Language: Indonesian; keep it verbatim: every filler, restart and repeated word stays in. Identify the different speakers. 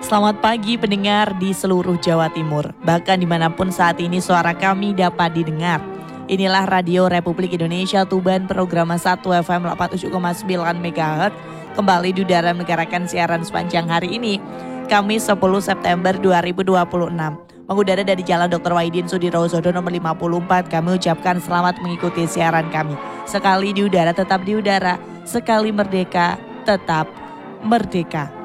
Speaker 1: selamat pagi pendengar di seluruh Jawa Timur. Bahkan dimanapun saat ini suara kami dapat didengar. Inilah Radio Republik Indonesia Tuban, program satu F M delapan puluh tujuh koma sembilan megahertz. Kembali di udara menggarakan siaran sepanjang hari ini, Kamis sepuluh September dua ribu dua puluh enam. Mengudara dari Jalan Doktor Wahidin Sudirohusodo nomor lima puluh empat, kami ucapkan selamat mengikuti siaran kami. Sekali di udara tetap di udara, sekali merdeka tetap merdeka.